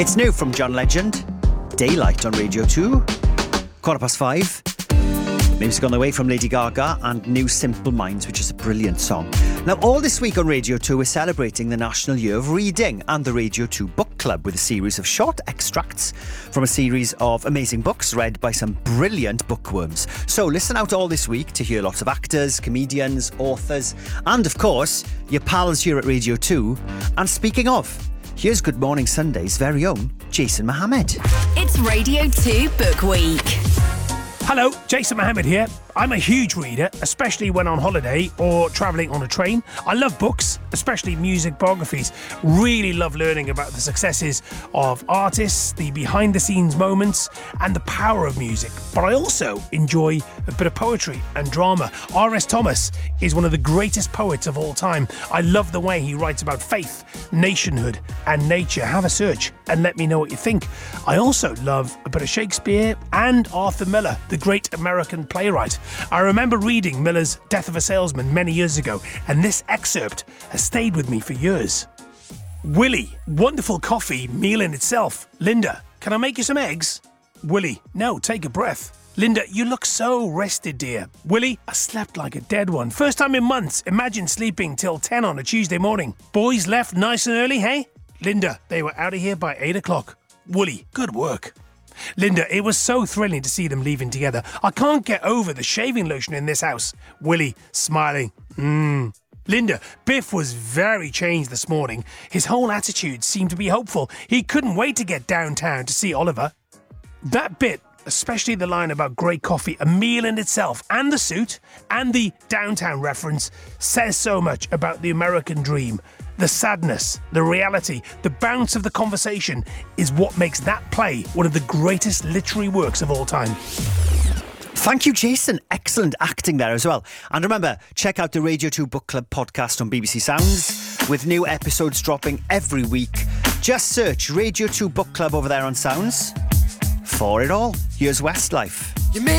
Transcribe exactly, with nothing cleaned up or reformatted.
It's new from John Legend, Daylight on Radio two, quarter past five. Music on the way from Lady Gaga and New Simple Minds, which is a brilliant song. Now, all this week on Radio two, we're celebrating the National Year of Reading and the Radio two Book Club with a series of short extracts from a series of amazing books read by some brilliant bookworms. So listen out all this week to hear lots of actors, comedians, authors, and of course, your pals here at Radio two. And speaking of, here's Good Morning Sunday's very own Jason Mohammed. It's Radio two Book Week. Hello, Jason Mohammed here. I'm a huge reader, especially when on holiday or travelling on a train. I love books, especially music biographies. Really love learning about the successes of artists, the behind-the-scenes moments, and the power of music. But I also enjoy a bit of poetry and drama. R S Thomas is one of the greatest poets of all time. I love the way he writes about faith, nationhood, and nature. Have a search and let me know what you think. I also love a bit of Shakespeare and Arthur Miller, the great American playwright. I remember reading Miller's Death of a Salesman many years ago, and this excerpt has stayed with me for years. Willie, wonderful coffee, meal in itself. Linda, can I make you some eggs? Willie, no, take a breath. Linda, you look so rested, dear. Willie, I slept like a dead one. First time in months. Imagine sleeping till ten on a Tuesday morning. Boys left nice and early, hey? Linda, they were out of here by eight o'clock. Willie, good work. Linda, it was so thrilling to see them leaving together. I can't get over the shaving lotion in this house. Willie, smiling. Mmm. Linda, Biff was very changed this morning. His whole attitude seemed to be hopeful. He couldn't wait to get downtown to see Oliver. That bit, especially the line about great coffee, a meal in itself, and the suit, and the downtown reference, says so much about the American dream. The sadness, the reality, the bounce of the conversation is what makes that play one of the greatest literary works of all time. Thank you, Jason. Excellent acting there as well. And remember, check out the Radio two Book Club podcast on B B C Sounds with new episodes dropping every week. Just search Radio two Book Club over there on Sounds. For it all, here's Westlife.